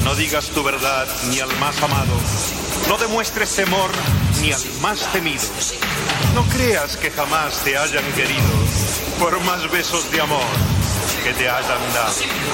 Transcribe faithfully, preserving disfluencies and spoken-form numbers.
No digas tu verdad ni al más amado. No demuestres temor ni al más temido. No creas que jamás te hayan querido, por más besos de amor que te hayan dado.